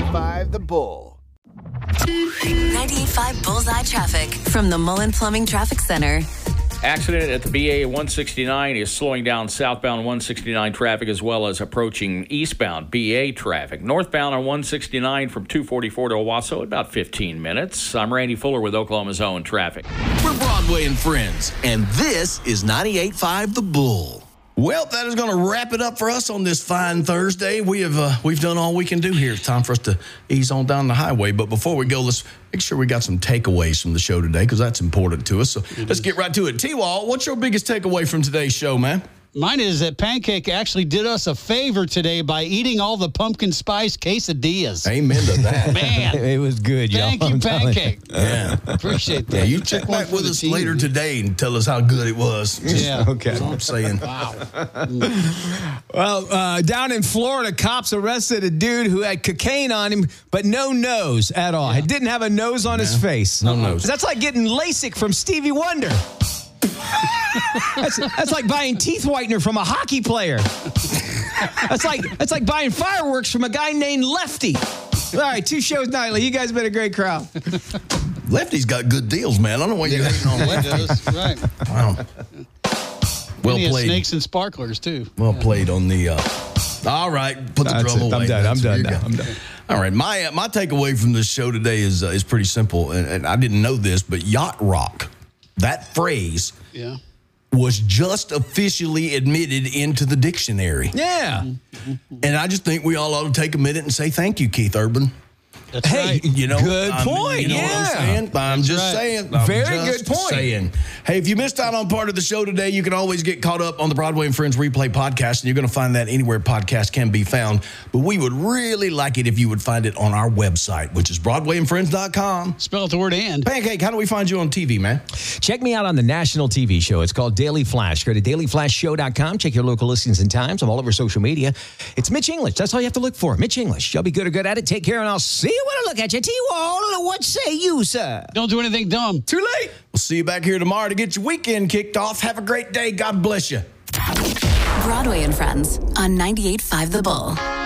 98.5 The Bull. 98.5 Bullseye traffic from the Mullen Plumbing Traffic Center. Accident at the BA 169 is slowing down southbound 169 traffic as well as approaching eastbound BA traffic. Northbound on 169 from 244 to Owasso, about 15 minutes. I'm Randy Fuller with Oklahoma's Own Traffic. We're Broadway and Friends, and this is 98.5 The Bull. Well, that is going to wrap it up for us on this fine Thursday. We've done all we can do here. It's time for us to ease on down the highway. But before we go, let's make sure we got some takeaways from the show today because that's important to us. So let's get right to it. T-Wall, what's your biggest takeaway from today's show, man? Mine is that Pancake actually did us a favor today by eating all the pumpkin spice quesadillas. Amen to that. Man. It was good, y'all. Thank you, Pancake. Yeah. Appreciate that. Yeah, you check back with us later today and tell us how good it was. Yeah. Okay. That's all I'm saying. Wow. Well, down in Florida, cops arrested a dude who had cocaine on him, but no nose at all. He didn't have a nose on his face. No nose. That's like getting LASIK from Stevie Wonder. That's like buying teeth whitener from a hockey player. That's like buying fireworks from a guy named Lefty. All right, 2 shows nightly. You guys have been a great crowd. Lefty's got good deals, man. I don't know what you're hating on Lefty. Right. Wow. Well And he has played. snakes and sparklers, too. Well played on the. All right, put the That's drum it. away. I'm done There you now. go. I'm done. All right, my takeaway from this show today is pretty simple, and I didn't know this, but yacht rock, that phrase, Yeah. was just officially admitted into the dictionary. Yeah. And I just think we all ought to take a minute and say thank you, Keith Urban. That's Hey, right. You know, good I mean, point. you know what I'm Yeah. saying? I'm just right. saying. I'm Very just good point. saying. Hey, if you missed out on part of the show today, you can always get caught up on the Broadway and Friends replay podcast, and you're going to find that anywhere podcasts can be found. But we would really like it if you would find it on our website, which is BroadwayandFriends.com. Spell out the word and. Pancake, how do we find you on TV, man? Check me out on the national TV show. It's called Daily Flash. Go to dailyflashshow.com. Check your local listings and times. I'm all over social media. It's Mitch English. That's all you have to look for. Mitch English. You'll be good or good at it. Take care, and I'll see you when I look at you. T-Wall, what say you, sir? Don't do anything dumb. Too late. We'll see you back here tomorrow to get your weekend kicked off. Have a great day. God bless you. Broadway and Friends on 98.5 The Bull.